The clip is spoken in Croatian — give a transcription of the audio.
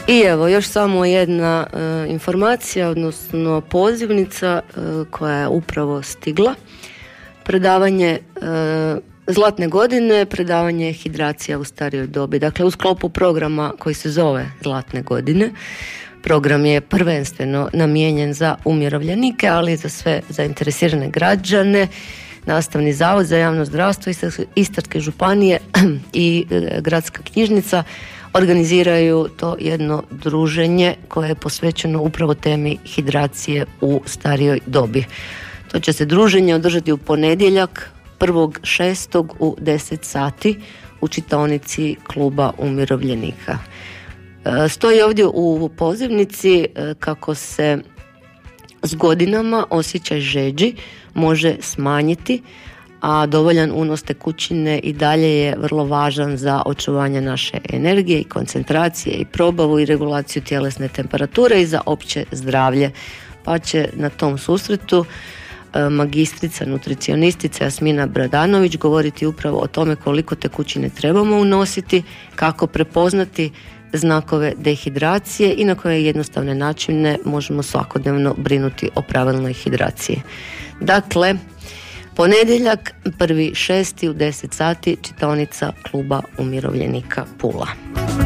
I evo još samo jedna informacija, odnosno pozivnica koja je upravo stigla. Predavanje Zlatne godine, predavanje hidracija u starijoj dobi. Dakle, u sklopu programa koji se zove Zlatne godine. Program je prvenstveno namijenjen za umirovljenike, ali i za sve zainteresirane građane. Nastavni zavod za javno zdravstvo Istarske županije i gradska knjižnica organiziraju to jedno druženje koje je posvećeno upravo temi hidracije u starijoj dobi. To će se druženje održati u ponedjeljak 1.6. u 10 sati u čitaonici kluba umirovljenika. Stoji ovdje u pozivnici kako se s godinama osjećaj žeđi može smanjiti, a dovoljan unos tekućine i dalje je vrlo važan za očuvanje naše energije i koncentracije i probavu i regulaciju tjelesne temperature i za opće zdravlje. Pa će na tom susretu magistrica, nutricionistica Jasmina Bradanović govoriti upravo o tome koliko tekućine trebamo unositi, kako prepoznati znakove dehidracije i na koje jednostavne načine možemo svakodnevno brinuti o pravilnoj hidraciji. Dakle, ponedjeljak 1.6. u 10 sati čitaonica kluba umirovljenika Pula.